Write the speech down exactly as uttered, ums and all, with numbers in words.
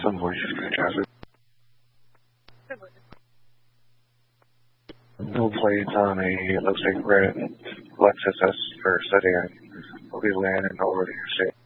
Some voices for traffic. No plates on a, it looks like red Lexus S for Sedan. Will be landing over the interstate.